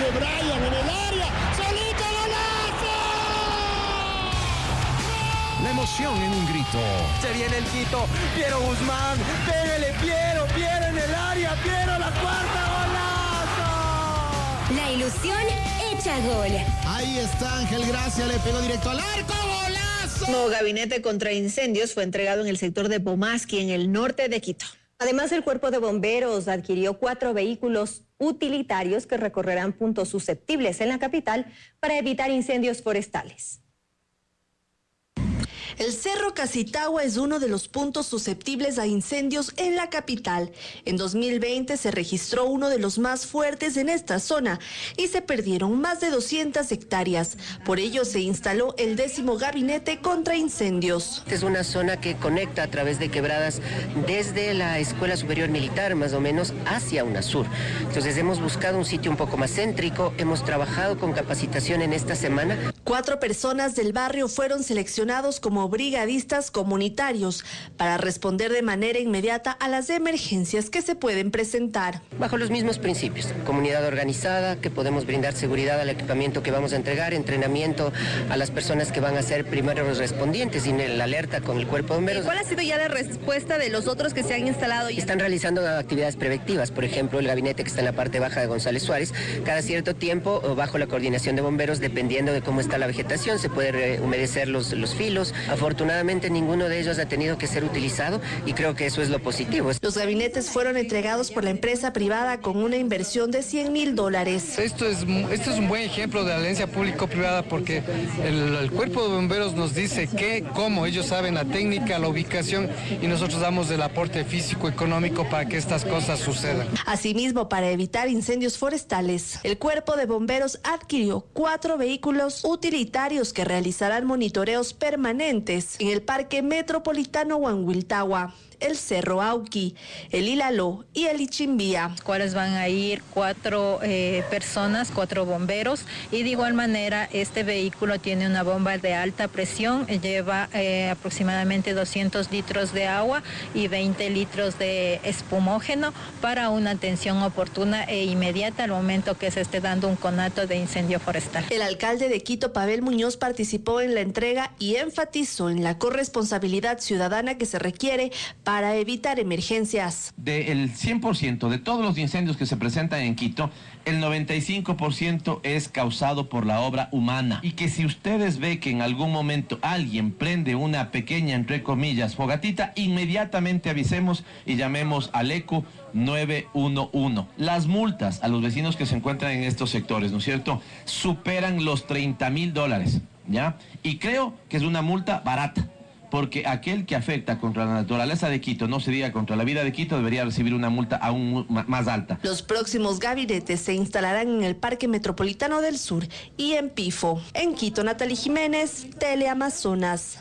Brian en el área. ¡Solito golazo! La emoción en un grito. Se viene el Quito. Piero Guzmán. Pégale, Piero. Piero en el área. Piero la cuarta. ¡Golazo! La ilusión hecha gol. Ahí está Ángel Gracia. Le pegó directo al arco. ¡Golazo! Un gabinete contra incendios fue entregado en el sector de Pomasqui, en el norte de Quito. Además, el Cuerpo de Bomberos adquirió 4 vehículos utilitarios que recorrerán puntos susceptibles en la capital para evitar incendios forestales. El Cerro Casitagua es uno de los puntos susceptibles a incendios en la capital. En 2020 se registró uno de los más fuertes en esta zona y se perdieron más de 200 hectáreas. Por ello se instaló el 10º Gabinete contra Incendios. Es una zona que conecta a través de quebradas desde la Escuela Superior Militar, más o menos, hacia UNASUR. Entonces hemos buscado un sitio un poco más céntrico, hemos trabajado con capacitación en esta semana. 4 personas del barrio fueron seleccionados como brigadistas comunitarios para responder de manera inmediata a las emergencias que se pueden presentar. Bajo los mismos principios, comunidad organizada, que podemos brindar seguridad al equipamiento que vamos a entregar, entrenamiento a las personas que van a ser primeros respondientes y la alerta con el cuerpo de bomberos. ¿Cuál ha sido ya la respuesta de los otros que se han instalado? Están realizando actividades preventivas, por ejemplo, el gabinete que está en la parte baja de González Suárez, cada cierto tiempo, bajo la coordinación de bomberos, dependiendo de cómo está la vegetación, se puede humedecer los filos. Afortunadamente ninguno de ellos ha tenido que ser utilizado y creo que eso es lo positivo. Los gabinetes fueron entregados por la empresa privada con una inversión de $100,000. Esto es un buen ejemplo de alianza público-privada porque el cuerpo de bomberos nos dice cómo ellos saben la técnica, la ubicación y nosotros damos el aporte físico, económico para que estas cosas sucedan. Asimismo, para evitar incendios forestales, el cuerpo de bomberos adquirió 4 vehículos utilitarios que realizarán monitoreos permanentes en el Parque Metropolitano Huanhuiltagua, el Cerro Auqui, el Ilaló y el Ichimbía. Cuales van a ir 4 personas, 4 bomberos, y de igual manera este vehículo tiene una bomba de alta presión, lleva aproximadamente 200 litros de agua y 20 litros de espumógeno para una atención oportuna e inmediata al momento que se esté dando un conato de incendio forestal. El alcalde de Quito, Pavel Muñoz, participó en la entrega y enfatizó en la corresponsabilidad ciudadana que se requiere para evitar emergencias. Del 100% de todos los incendios que se presentan en Quito, el 95% es causado por la obra humana. Y que si ustedes ven que en algún momento alguien prende una pequeña, entre comillas, fogatita, inmediatamente avisemos y llamemos al ECO 911. Las multas a los vecinos que se encuentran en estos sectores, ¿no es cierto?, superan los $30,000, ¿ya? Y creo que es una multa barata, porque aquel que afecta contra la naturaleza de Quito, no se diga contra la vida de Quito, debería recibir una multa aún más alta. Los próximos gabinetes se instalarán en el Parque Metropolitano del Sur y en Pifo. En Quito, Natalie Jiménez, Teleamazonas.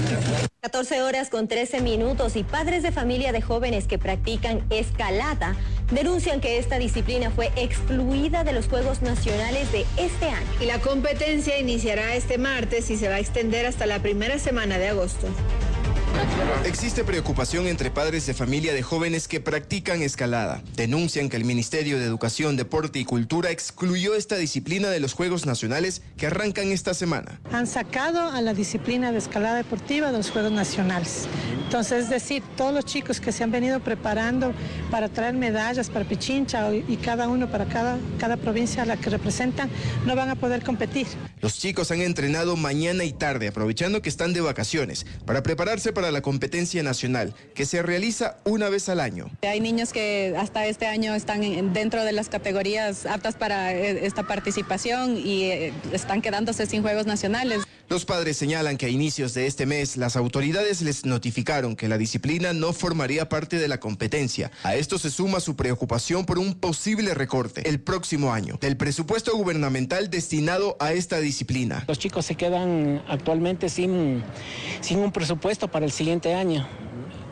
14:13 y padres de familia de jóvenes que practican escalada denuncian que esta disciplina fue excluida de los Juegos Nacionales de este año. Y la competencia iniciará este martes y se va a extender hasta la primera semana de agosto. Existe preocupación entre padres de familia de jóvenes que practican escalada. Denuncian que el Ministerio de Educación, Deporte y Cultura excluyó esta disciplina de los Juegos Nacionales que arrancan esta semana. Han sacado a la disciplina de escalada deportiva de los Juegos Nacionales. Entonces, es decir, todos los chicos que se han venido preparando para traer medallas para Pichincha y cada uno para cada provincia a la que representan, no van a poder competir. Los chicos han entrenado mañana y tarde, aprovechando que están de vacaciones, para prepararse para la competencia nacional, que se realiza una vez al año. Hay niños que hasta este año están dentro de las categorías aptas para esta participación y están quedándose sin Juegos Nacionales. Los padres señalan que a inicios de este mes las autoridades les notificaron que la disciplina no formaría parte de la competencia. A esto se suma su preocupación por un posible recorte el próximo año del presupuesto gubernamental destinado a esta disciplina. Los chicos se quedan actualmente sin un presupuesto para el siguiente año.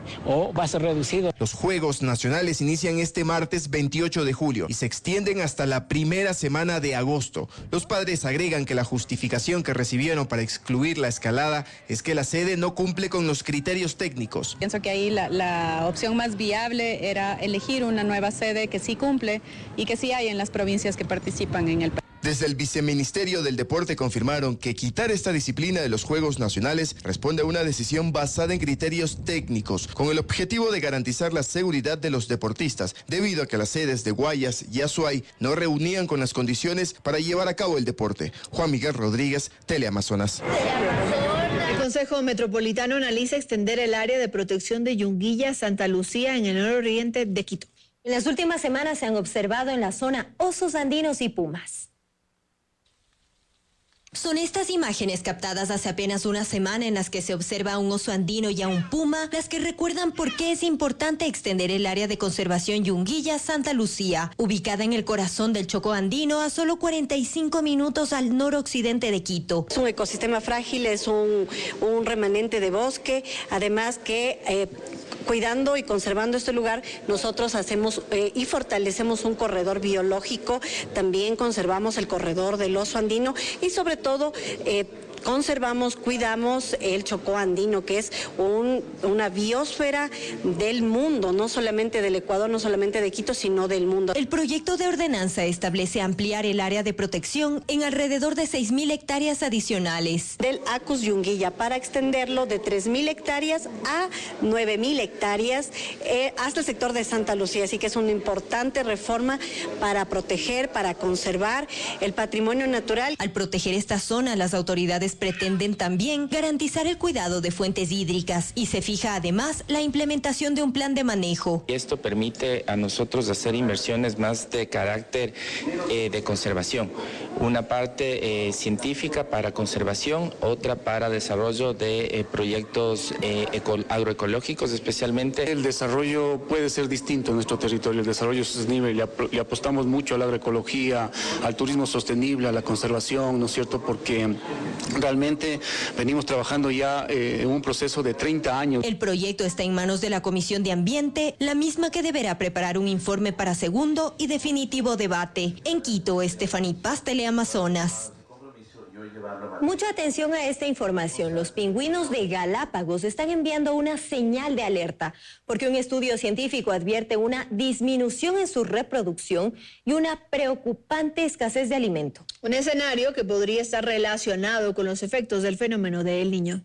o va a ser reducido. Los Juegos Nacionales inician este martes 28 de julio y se extienden hasta la primera semana de agosto. Los padres agregan que la justificación que recibieron para excluir la escalada es que la sede no cumple con los criterios técnicos. Pienso que ahí la opción más viable era elegir una nueva sede que sí cumple y que sí hay en las provincias que participan en el país. Desde el Viceministerio del Deporte confirmaron que quitar esta disciplina de los Juegos Nacionales responde a una decisión basada en criterios técnicos, con el objetivo de garantizar la seguridad de los deportistas, debido a que las sedes de Guayas y Azuay no reunían con las condiciones para llevar a cabo el deporte. Juan Miguel Rodríguez, Teleamazonas. El Consejo Metropolitano analiza extender el área de protección de Yunguilla, Santa Lucía, en el nororiente de Quito. En las últimas semanas se han observado en la zona osos andinos y pumas. Son estas imágenes captadas hace apenas una semana en las que se observa a un oso andino y a un puma, las que recuerdan por qué es importante extender el área de conservación Yunguilla Santa Lucía, ubicada en el corazón del Chocó andino a solo 45 minutos al noroccidente de Quito. Es un ecosistema frágil, es un remanente de bosque, además que cuidando y conservando este lugar, nosotros hacemos y fortalecemos un corredor biológico, también conservamos el corredor del oso andino y sobre todo conservamos, cuidamos el Chocó andino, que es una biosfera del mundo, no solamente del Ecuador, no solamente de Quito, sino del mundo. El proyecto de ordenanza establece ampliar el área de protección en alrededor de 6.000 hectáreas adicionales. Del Acus Yunguilla, para extenderlo de 3.000 hectáreas a 9.000 hectáreas hasta el sector de Santa Lucía. Así que es una importante reforma para proteger, para conservar el patrimonio natural. Al proteger esta zona, las autoridades pretenden también garantizar el cuidado de fuentes hídricas y se fija además la implementación de un plan de manejo. Esto permite a nosotros hacer inversiones más de carácter de conservación. Una parte científica para conservación, otra para desarrollo de proyectos agroecológicos especialmente. El desarrollo puede ser distinto en nuestro territorio, el desarrollo sostenible, le apostamos mucho a la agroecología, al turismo sostenible, a la conservación, ¿no es cierto? Porque realmente venimos trabajando ya en un proceso de 30 años. El proyecto está en manos de la Comisión de Ambiente, la misma que deberá preparar un informe para segundo y definitivo debate. En Quito, Estefaní Paz, Teleamazonas. Mucha atención a esta información. Los pingüinos de Galápagos están enviando una señal de alerta porque un estudio científico advierte una disminución en su reproducción y una preocupante escasez de alimento. Un escenario que podría estar relacionado con los efectos del fenómeno de El Niño.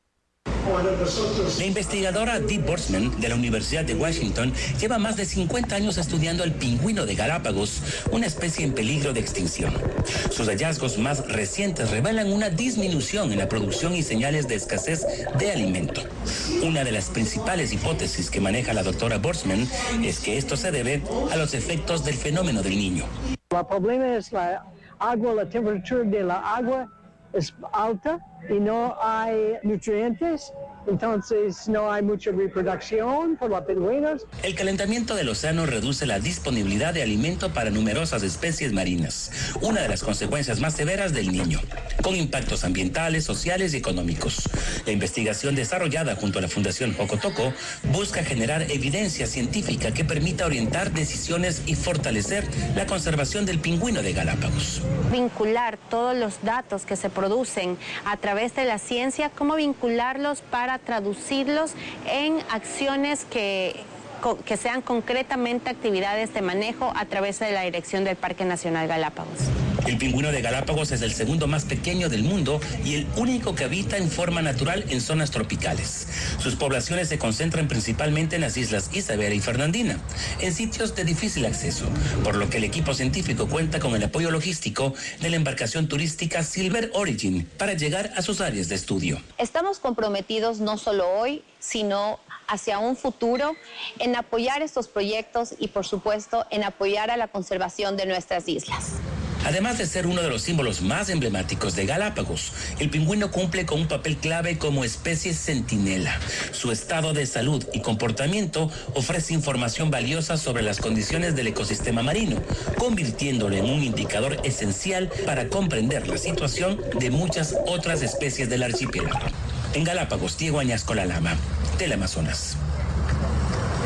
La investigadora Dee Borsman de la Universidad de Washington lleva más de 50 años estudiando el pingüino de Galápagos, una especie en peligro de extinción. Sus hallazgos más recientes revelan una disminución en la producción y señales de escasez de alimento. Una de las principales hipótesis que maneja la doctora Borsman es que esto se debe a los efectos del fenómeno del Niño. El problema es la agua, la temperatura de la agua es alta y no hay nutrientes, entonces no hay mucha reproducción por los pingüinos. El calentamiento del océano reduce la disponibilidad de alimento para numerosas especies marinas, una de las consecuencias más severas del Niño, con impactos ambientales, sociales y económicos. La investigación desarrollada junto a la Fundación Jocotoco busca generar evidencia científica que permita orientar decisiones y fortalecer la conservación del pingüino de Galápagos. Vincular todos los datos que se producen a través de la ciencia, cómo vincularlos para traducirlos en acciones que sean concretamente actividades de manejo a través de la dirección del Parque Nacional Galápagos. El pingüino de Galápagos es el segundo más pequeño del mundo y el único que habita en forma natural en zonas tropicales. Sus poblaciones se concentran principalmente en las islas Isabela y Fernandina, en sitios de difícil acceso, por lo que el equipo científico cuenta con el apoyo logístico de la embarcación turística Silver Origin para llegar a sus áreas de estudio. Estamos comprometidos no solo hoy, sino hacia un futuro en apoyar estos proyectos y, por supuesto, en apoyar a la conservación de nuestras islas. Además de ser uno de los símbolos más emblemáticos de Galápagos, el pingüino cumple con un papel clave como especie centinela. Su estado de salud y comportamiento ofrece información valiosa sobre las condiciones del ecosistema marino, convirtiéndolo en un indicador esencial para comprender la situación de muchas otras especies del archipiélago. En Galápagos, Diego Añasco La Lama, Teleamazonas.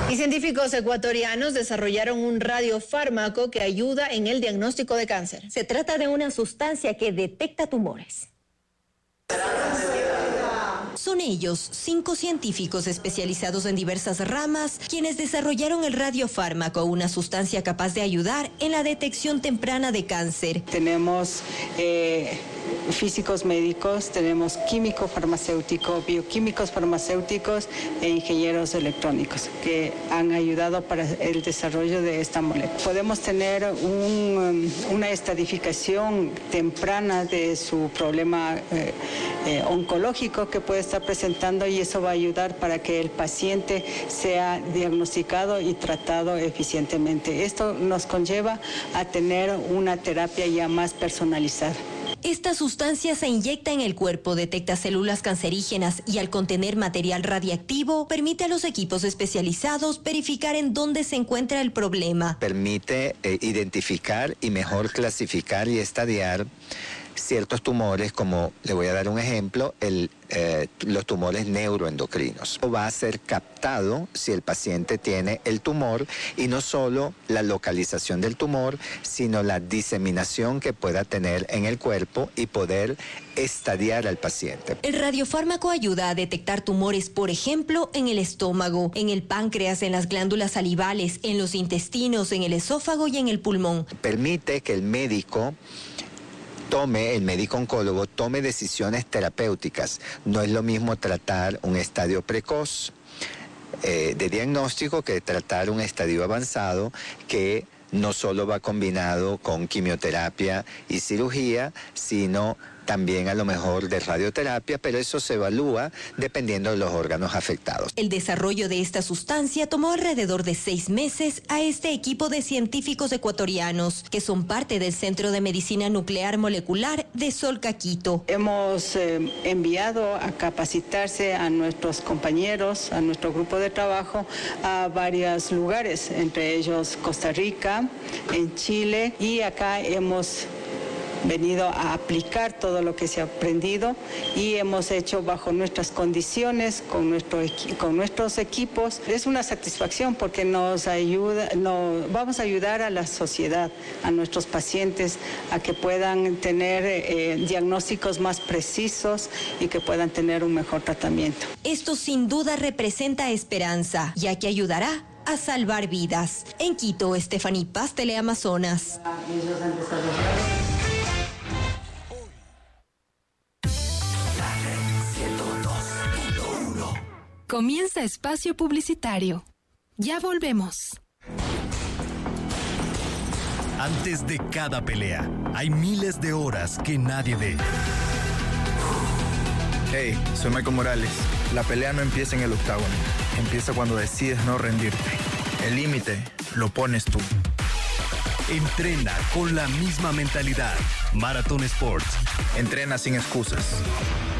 Y científicos ecuatorianos desarrollaron un radiofármaco que ayuda en el diagnóstico de cáncer. Se trata de una sustancia que detecta tumores. Son ellos, 5 científicos especializados en diversas ramas, quienes desarrollaron el radiofármaco, una sustancia capaz de ayudar en la detección temprana de cáncer. Tenemos físicos médicos, tenemos químico farmacéutico, bioquímicos farmacéuticos e ingenieros electrónicos que han ayudado para el desarrollo de esta molécula. Podemos tener una estadificación temprana de su problema oncológico que puede estar presentando, y eso va a ayudar para que el paciente sea diagnosticado y tratado eficientemente. Esto nos conlleva a tener una terapia ya más personalizada. Esta sustancia se inyecta en el cuerpo, detecta células cancerígenas y al contener material radiactivo permite a los equipos especializados verificar en dónde se encuentra el problema. Permite identificar y mejor clasificar y estadiar ciertos tumores, como le voy a dar un ejemplo, los tumores neuroendocrinos. Va a ser captado si el paciente tiene el tumor, y no solo la localización del tumor, sino la diseminación que pueda tener en el cuerpo y poder estadiar al paciente. El radiofármaco ayuda a detectar tumores, por ejemplo, en el estómago, en el páncreas, en las glándulas salivales, en los intestinos, en el esófago y en el pulmón. Permite que el médico oncólogo tome decisiones terapéuticas. No es lo mismo tratar un estadio precoz de diagnóstico que tratar un estadio avanzado, que no solo va combinado con quimioterapia y cirugía, sino también a lo mejor de radioterapia, pero eso se evalúa dependiendo de los órganos afectados. El desarrollo de esta sustancia tomó alrededor de 6 meses a este equipo de científicos ecuatorianos, que son parte del Centro de Medicina Nuclear Molecular de Solcaquito. Hemos enviado a capacitarse a nuestros compañeros, a nuestro grupo de trabajo, a varios lugares, entre ellos Costa Rica, en Chile, y acá hemos venido a aplicar todo lo que se ha aprendido, y hemos hecho bajo nuestras condiciones, con nuestros equipos. Es una satisfacción porque vamos a ayudar a la sociedad, a nuestros pacientes, a que puedan tener diagnósticos más precisos y que puedan tener un mejor tratamiento. Esto sin duda representa esperanza, ya que ayudará a salvar vidas. En Quito, Stephanie Paz, Teleamazonas. Comienza espacio publicitario. Ya volvemos. Antes de cada pelea, hay miles de horas que nadie ve. Hey, soy Michael Morales. La pelea no empieza en el octágono. Empieza cuando decides no rendirte. El límite lo pones tú. Entrena con la misma mentalidad. Marathon Sports. Entrena sin excusas.